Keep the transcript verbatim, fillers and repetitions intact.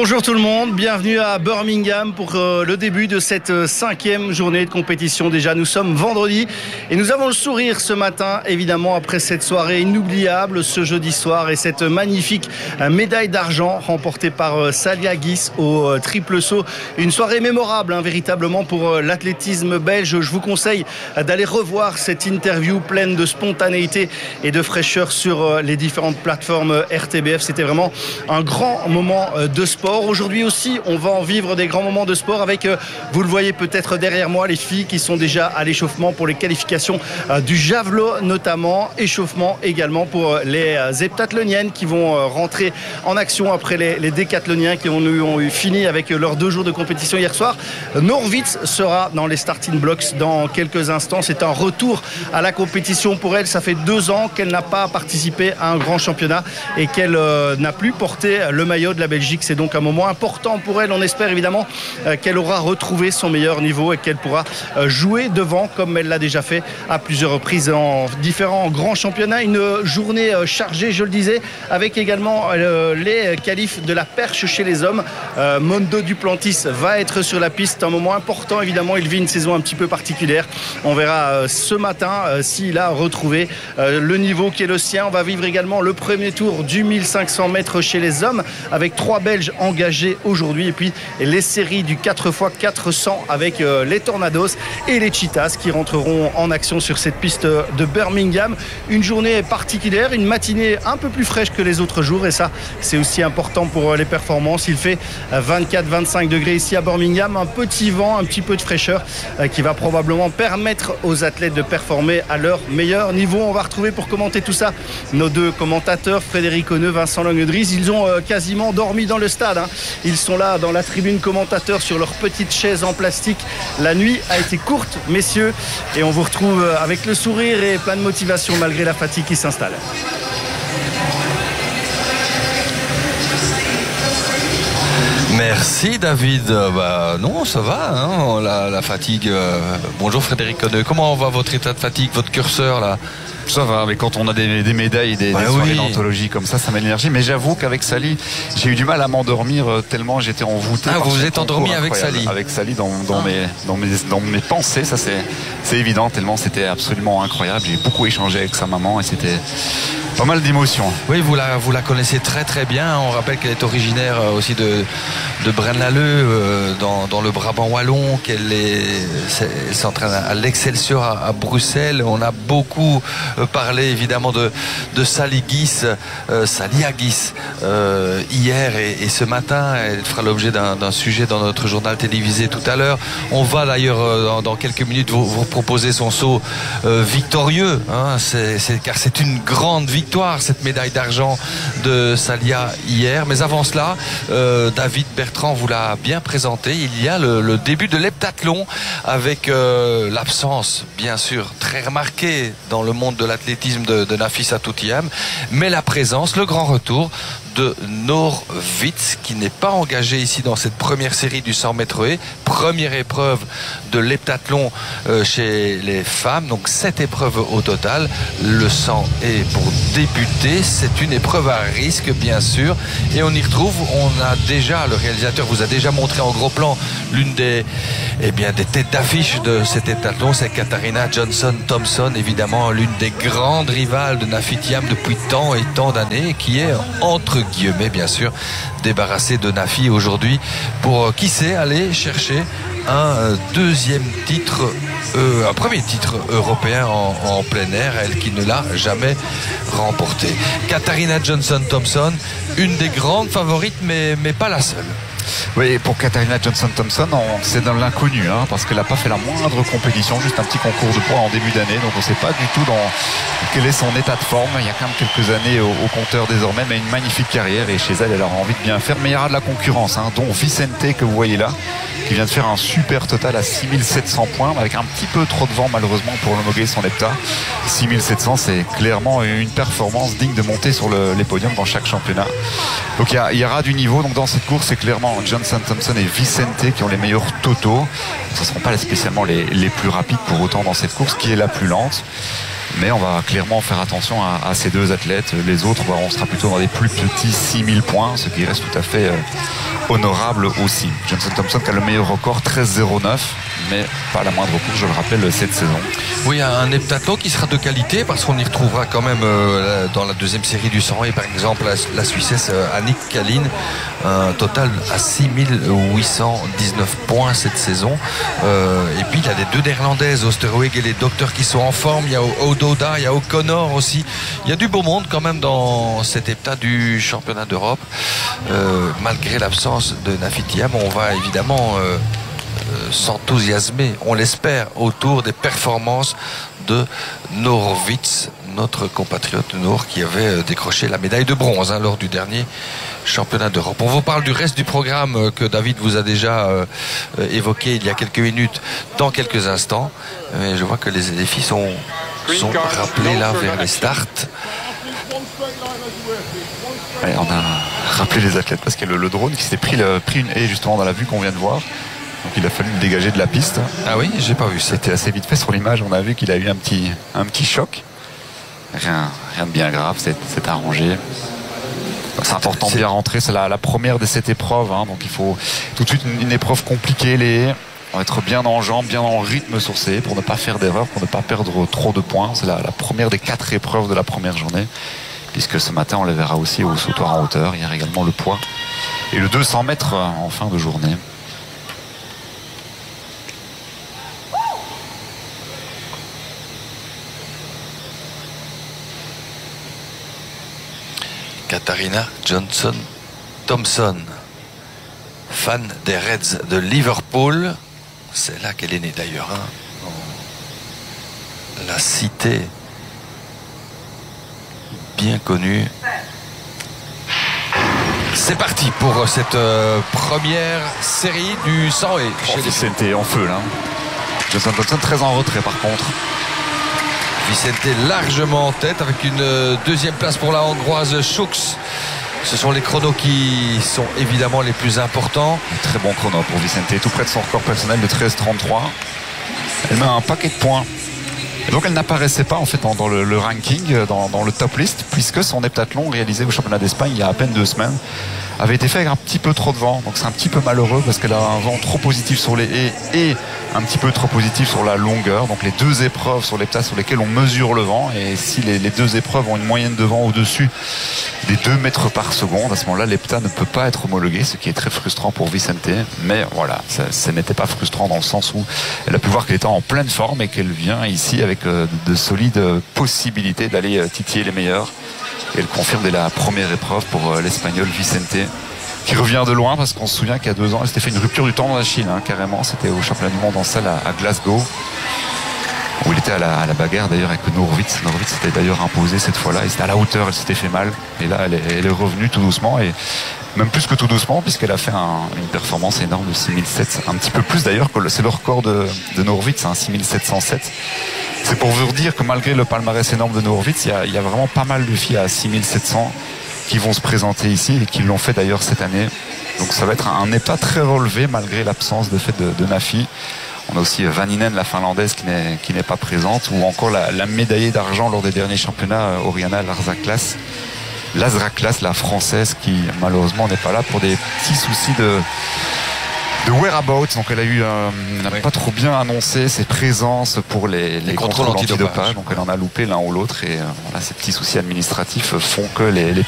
Bonjour tout le monde, bienvenue à Birmingham pour euh, le début de cette euh, cinquième journée de compétition. Déjà, nous sommes vendredi et nous avons le sourire ce matin, évidemment, après cette soirée inoubliable ce jeudi soir et cette magnifique euh, médaille d'argent remportée par euh, Salia Guis au euh, triple saut. Une soirée mémorable, hein, véritablement, pour euh, l'athlétisme belge. Je vous conseille euh, d'aller revoir cette interview pleine de spontanéité et de fraîcheur sur euh, les différentes plateformes euh, R T B F. C'était vraiment un grand moment euh, de sport. Aujourd'hui aussi, on va en vivre des grands moments de sport avec, euh, vous le voyez peut-être derrière moi, les filles qui sont déjà à l'échauffement pour les qualifications euh, du javelot notamment. Échauffement également pour les euh, heptathloniennes qui vont euh, rentrer en action après les, les décathloniens qui ont eu, ont eu fini avec leurs deux jours de compétition hier soir. Norwitz sera dans les starting blocks dans quelques instants. C'est un retour à la compétition pour elle. Ça fait deux ans qu'elle n'a pas participé à un grand championnat et qu'elle euh, n'a plus porté le maillot de la Belgique. C'est donc un moment important pour elle. On espère évidemment euh, qu'elle aura retrouvé son meilleur niveau et qu'elle pourra euh, jouer devant comme elle l'a déjà fait à plusieurs reprises en différents grands championnats. Une journée euh, chargée, je le disais, avec également euh, les qualifs de la perche chez les hommes. Euh, Mondo Duplantis va être sur la piste. Un moment important évidemment. Il vit une saison un petit peu particulière. On verra euh, ce matin euh, s'il a retrouvé euh, le niveau qui est le sien. On va vivre également le premier tour du mille cinq cents mètres chez les hommes avec trois Belges engagés aujourd'hui et puis les séries du quatre fois quatre cents avec euh, les Tornados et les Cheetahs qui rentreront en action sur cette piste de Birmingham. Une journée particulière, une matinée un peu plus fraîche que les autres jours et ça c'est aussi important pour les performances. Il fait vingt-quatre vingt-cinq degrés ici à Birmingham, un petit vent, un petit peu de fraîcheur euh, qui va probablement permettre aux athlètes de performer à leur meilleur niveau. On va retrouver pour commenter tout ça nos deux commentateurs, Frédéric Honneux, Vincent Longuedries. Ils ont euh, quasiment dormi dans le stade. Hein. Ils sont là dans la tribune commentateurs sur leur petite chaise en plastique. La nuit a été courte, messieurs, et on vous retrouve avec le sourire et plein de motivation malgré la fatigue qui s'installe. Merci David. Bah, non, ça va, hein, la, la fatigue. Euh... Bonjour Frédéric Honneux. Comment va votre état de fatigue, votre curseur là? Ça va, mais quand on a des, des médailles, des, ouais, des soirées oui. d'anthologie comme ça, ça met de l'énergie. Mais j'avoue qu'avec Sally, j'ai eu du mal à m'endormir tellement j'étais envoûté. Ah, vous vous êtes endormi avec Sally? Avec Sally dans, dans, ah. mes, dans, mes, dans mes pensées, ça c'est, c'est évident, tellement c'était absolument incroyable. J'ai beaucoup échangé avec sa maman et c'était pas mal d'émotions. Oui, vous la, vous la connaissez très très bien. On rappelle qu'elle est originaire aussi de, de Braine-l'Alleud, euh, dans, dans le Brabant wallon, qu'elle est, elle s'entraîne à l'Excelsior à, à Bruxelles. On a beaucoup parlé évidemment de, de Salia Guis, euh, Salia Guis euh, hier et, et ce matin. Elle fera l'objet d'un, d'un sujet dans notre journal télévisé tout à l'heure. On va d'ailleurs euh, dans, dans quelques minutes vous, vous proposer son saut euh, victorieux, hein, c'est, c'est, car c'est une grande victoire. Victoire, cette médaille d'argent de Salia hier. Mais avant cela, euh, David Bertrand vous l'a bien présenté. Il y a le, le début de l'heptathlon avec euh, l'absence, bien sûr, très remarquée dans le monde de l'athlétisme de, de Nafisa Toutiam, mais la présence, le grand retour de Norwitz qui n'est pas engagé ici dans cette première série du cent mètres haies. Première épreuve de l'heptathlon euh, chez les femmes, donc sept épreuves au total. Le cent est pour débuter, c'est une épreuve à risque bien sûr et on y retrouve, on a déjà, le réalisateur vous a déjà montré en gros plan l'une des, eh bien, des têtes d'affiche de cet heptathlon, c'est Katharina Johnson-Thompson, évidemment l'une des grandes rivales de Nafi Thiam depuis tant et tant d'années, qui est entre guillemets bien sûr débarrassée de Nafi aujourd'hui pour, qui sait, aller chercher un deuxième titre, euh, un premier titre européen en, en plein air, elle qui ne l'a jamais remporté. Katharina Johnson-Thompson, une des grandes favorites, mais, mais pas la seule. Oui, pour Katharina Johnson-Thompson, c'est dans l'inconnu, hein, parce qu'elle n'a pas fait la moindre compétition, juste un petit concours de poids en début d'année, donc on ne sait pas du tout dans quel est son état de forme. Il y a quand même quelques années au, au compteur désormais, mais une magnifique carrière, et chez elle, elle aura envie de bien faire. Mais il y aura de la concurrence, hein, dont Vicente, que vous voyez là, qui vient de faire un super total à six mille sept cents points, avec un petit peu trop de vent malheureusement pour homologuer son hepta. six mille sept cents, c'est clairement une performance digne de monter sur le, les podiums dans chaque championnat. Donc il y, a, il y aura du niveau, donc dans cette course, c'est clairement Johnson-Thompson et Vicente qui ont les meilleurs totaux. Ce ne seront pas spécialement les, les plus rapides pour autant dans cette course, qui est la plus lente. Mais on va clairement faire attention à, à ces deux athlètes. Les autres, on sera plutôt dans des plus petits six mille points, ce qui reste tout à fait euh, honorable aussi. Johnson Thompson qui a le meilleur record, treize zéro neuf, mais pas la moindre course, je le rappelle, cette saison. Oui, un heptathlon qui sera de qualité parce qu'on y retrouvera quand même euh, dans la deuxième série du cent et par exemple la, la Suissesse euh, Annick Kalin, un total à six mille huit cent dix-neuf points cette saison. Euh, et puis il y a les deux néerlandaises, Oosterweg et les docteurs qui sont en forme. Il y a Ododa, il y a O'Connor aussi. Il y a du beau monde quand même dans cet heptat du championnat d'Europe. Euh, malgré l'absence de Nafi Thiam, on va évidemment euh, euh, s'enthousiasmer, on l'espère, autour des performances de Noor Horvits, notre compatriote Noor qui avait décroché la médaille de bronze hein, lors du dernier championnat d'Europe. On vous parle du reste du programme que David vous a déjà euh, évoqué il y a quelques minutes, dans quelques instants. Mais je vois que les, les filles sont, sont rappelées là vers les starts. Ouais, on a rappelé les athlètes parce qu'il y a le, le drone qui s'est pris, le, pris une haie justement dans la vue qu'on vient de voir. Donc il a fallu le dégager de la piste. Ah oui, j'ai pas vu ça. C'était assez vite fait sur l'image. On a vu qu'il a eu un petit, un petit choc. Rien, rien de bien grave, c'est, c'est arrangé. C'est important de bien rentrer. C'est la, la première de cette épreuve. Hein, donc il faut tout de suite une, une épreuve compliquée. Les haies. On va être bien en jambes, bien en rythme sur ces haies pour ne pas faire d'erreur, pour ne pas perdre trop de points. C'est la, la première des quatre épreuves de la première journée. Puisque ce matin, on les verra aussi au sautoir en hauteur. Il y a également le poids. Et le deux cents mètres en fin de journée. Katharina Johnson Thompson, fan des Reds de Liverpool. C'est là qu'elle est née d'ailleurs, hein, dans la cité bien connue. C'est parti pour cette euh, première série du cent et chez les Vicente en feu là. Johnson Thompson très en retrait par contre. Vicente largement en tête avec une deuxième place pour la hongroise Schux. Ce sont les chronos qui sont évidemment les plus importants. Un très bon chrono pour Vicente, tout près de son record personnel de treize trente-trois. Elle met un paquet de points. Et donc elle n'apparaissait pas en fait dans, dans le, le ranking, dans, dans le top list, puisque son heptathlon réalisé au championnat d'Espagne il y a à peine deux semaines avait été fait avec un petit peu trop de vent. Donc c'est un petit peu malheureux parce qu'elle a un vent trop positif sur les haies et un petit peu trop positif sur la longueur. Donc les deux épreuves sur l'heptat sur lesquelles on mesure le vent, et si les, les deux épreuves ont une moyenne de vent au-dessus des deux mètres par seconde, à ce moment-là l'heptat ne peut pas être homologué, ce qui est très frustrant pour Vicente. Mais voilà, ça, ça n'était pas frustrant dans le sens où elle a pu voir qu'elle était en pleine forme et qu'elle vient ici avec euh, de solides possibilités d'aller euh, titiller les meilleurs. Et elle confirme dès la première épreuve pour euh, l'Espagnol Vicente, qui revient de loin parce qu'on se souvient qu'il y a deux ans elle s'était fait une rupture du tendon d'Achille hein, carrément. C'était au championnat du monde en salle à, à Glasgow, où il était à la, à la bagarre d'ailleurs avec Noor Horvits. Noor Horvits s'était d'ailleurs imposé cette fois-là, et c'était à la hauteur, elle s'était fait mal, et là elle est, elle est revenue tout doucement, et même plus que tout doucement, puisqu'elle a fait un, une performance énorme de six mille sept cents, un petit peu plus d'ailleurs que le, c'est le record de, de Noor Horvits, hein, six mille sept cent sept. C'est pour vous dire que malgré le palmarès énorme de Noor Horvits, il y a, il y a vraiment pas mal de filles à six mille sept cents qui vont se présenter ici et qui l'ont fait d'ailleurs cette année. Donc ça va être un, un état très relevé malgré l'absence de fait de, de Nafi. On a aussi Vaninen, la finlandaise, qui n'est, qui n'est pas présente, ou encore la, la médaillée d'argent lors des derniers championnats, Oriana Lazraklas, Lazraklas, la française, qui malheureusement n'est pas là pour des petits soucis de de whereabouts. Donc elle a eu euh, n'a oui. pas trop bien annoncé ses présences pour les, les, les contrôles, contrôles antidopage. Donc elle en a loupé l'un ou l'autre, et euh, voilà, ces petits soucis administratifs font que les, les